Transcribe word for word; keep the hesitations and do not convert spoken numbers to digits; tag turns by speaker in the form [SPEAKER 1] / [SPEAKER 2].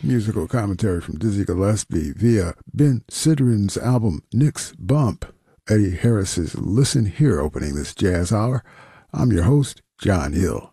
[SPEAKER 1] Musical commentary from Dizzy Gillespie via Ben Sidran's album Nick's Bump. Eddie Harris's Listen Here opening this jazz hour. I'm your host, John Hill.